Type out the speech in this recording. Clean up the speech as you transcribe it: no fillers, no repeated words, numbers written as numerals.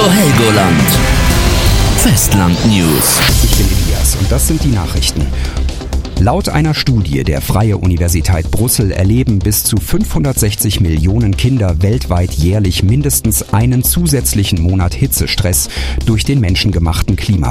Helgoland. Festland News. Ich bin Elias und das sind die Nachrichten. Laut einer Studie der Freie Universität Brüssel erleben bis zu 560 Millionen Kinder weltweit jährlich mindestens einen zusätzlichen Monat Hitzestress durch den menschengemachten Klimawandel.